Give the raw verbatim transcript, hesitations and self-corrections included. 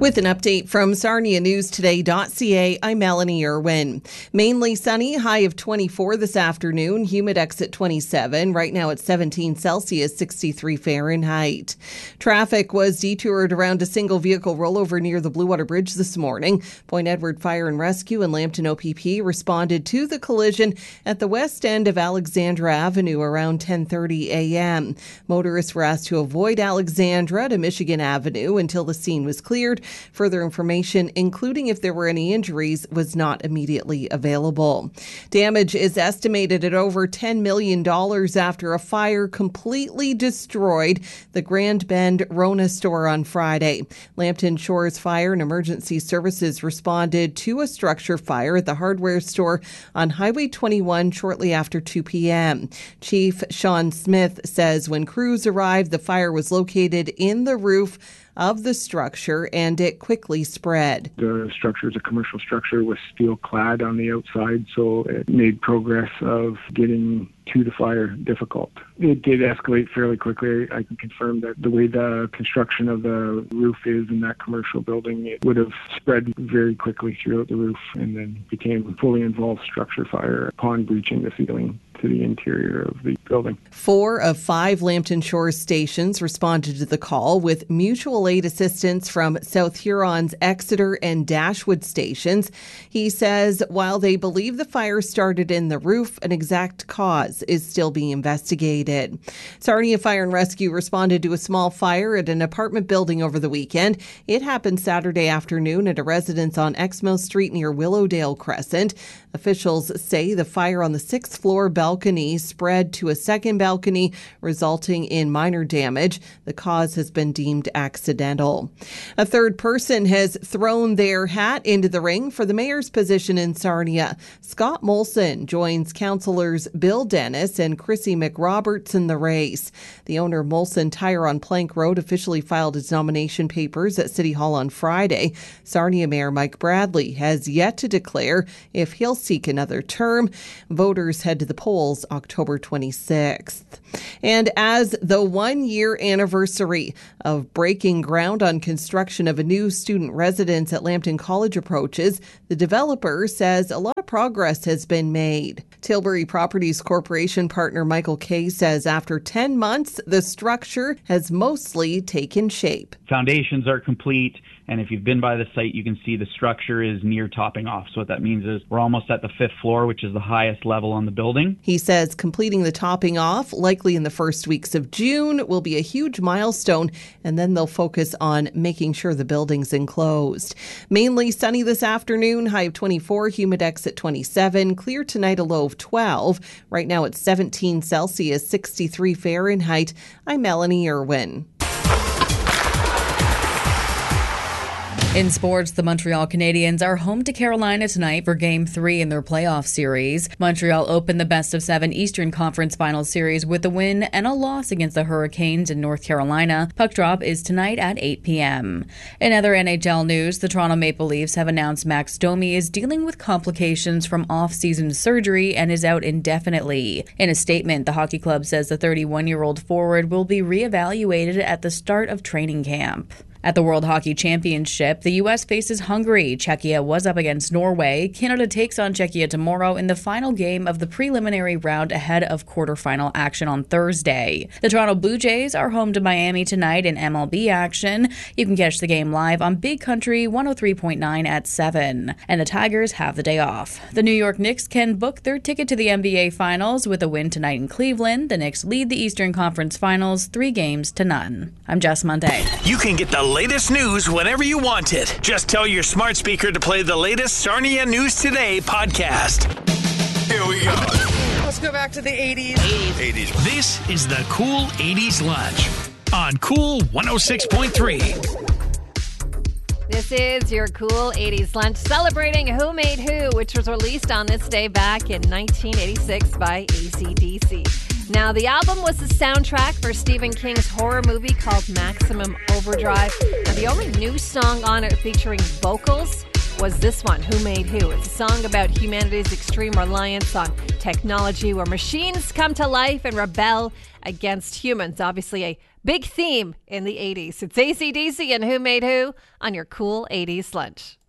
With an update from Sarnia News Today dot C A, I'm Melanie Irwin. Mainly sunny, high of twenty-four this afternoon, humidex at twenty-seven. Right now it's seventeen Celsius, sixty-three Fahrenheit. Traffic was detoured around a single vehicle rollover near the Blue Water Bridge this morning. Point Edward Fire and Rescue and Lambton O P P responded to the collision at the west end of Alexandra Avenue around ten thirty a.m. Motorists were asked to avoid Alexandra to Michigan Avenue until the scene was cleared. Further information, including if there were any injuries, was not immediately available. Damage is estimated at over ten million dollars after a fire completely destroyed the Grand Bend Rona store on Friday. Lambton Shores Fire and Emergency Services responded to a structure fire at the hardware store on Highway twenty-one shortly after two p.m. Chief Sean Smith says when crews arrived, the fire was located in the roof of the structure and it quickly spread. The structure is a commercial structure with steel clad on the outside, so it made progress of getting to the fire difficult. It did escalate fairly quickly. I can confirm that the way the construction of the roof is in that commercial building, it would have spread very quickly throughout the roof and then became a fully involved structure fire upon breaching the ceiling to the interior of the building. Four of five Lambton Shores stations responded to the call with mutual aid assistance from South Huron's Exeter and Dashwood stations. He says while they believe the fire started in the roof, an exact cause is still being investigated. Sarnia Fire and Rescue responded to a small fire at an apartment building over the weekend. It happened Saturday afternoon at a residence on Exmouth Street near Willowdale Crescent. Officials say the fire on the sixth floor balcony spread to a second balcony, resulting in minor damage. The cause has been deemed accidental. A third person has thrown their hat into the ring for the mayor's position in Sarnia. Scott Molson joins councillors Bill Dennis and Chrissy McRoberts in the race. The owner of Molson Tire on Plank Road officially filed his nomination papers at City Hall on Friday. Sarnia Mayor Mike Bradley has yet to declare if he'll seek another term. Voters head to the polls October twenty-sixth. And as the one-year anniversary of breaking ground on construction of a new student residence at Lambton College approaches, the developer says a lot of progress has been made. Tilbury Properties Corporation partner Michael Kay says after ten months, the structure has mostly taken shape. Foundations are complete, and if you've been by the site, you can see the structure is near topping off. So what that means is we're almost at the fifth floor, which is the highest level on the building. He says completing the topping off, likely in the first weeks of June, will be a huge milestone, and then they'll focus on making sure the building's enclosed. Mainly sunny this afternoon, high of twenty-four, humidex at twenty-seven, clear tonight, a low of twelve. Right now it's seventeen Celsius, sixty-three Fahrenheit. I'm Melanie Irwin. In sports, the Montreal Canadiens are home to Carolina tonight for Game three in their playoff series. Montreal opened the best-of-seven Eastern Conference Final Series with a win and a loss against the Hurricanes in North Carolina. Puck drop is tonight at eight p.m. In other N H L news, the Toronto Maple Leafs have announced Max Domi is dealing with complications from off-season surgery and is out indefinitely. In a statement, the hockey club says the thirty-one-year-old forward will be reevaluated at the start of training camp. At the World Hockey Championship, the U S faces Hungary. Czechia was up against Norway. Canada takes on Czechia tomorrow in the final game of the preliminary round ahead of quarterfinal action on Thursday. The Toronto Blue Jays are home to Miami tonight in M L B action. You can catch the game live on Big Country one oh three point nine at seven. And the Tigers have the day off. The New York Knicks can book their ticket to the N B A Finals with a win tonight in Cleveland. The Knicks lead the Eastern Conference Finals three games to none. I'm Jess Monday. You can get the latest news whenever you want it. Just tell your smart speaker to play the latest Sarnia News Today podcast. Here we go. Let's go back to the eighties. eighties. This is the Cool eighties Lunch on Cool one oh six point three. This is your Cool eighties Lunch celebrating Who Made Who, which was released on this day back in nineteen eighty-six by A C D C. Now, the album was the soundtrack for Stephen King's horror movie called Maximum Overdrive. Now, the only new song on it featuring vocals was this one, Who Made Who. It's a song about humanity's extreme reliance on technology where machines come to life and rebel against humans. Obviously, a big theme in the eighties. It's A C D C and Who Made Who on your Cool eighties Lunch.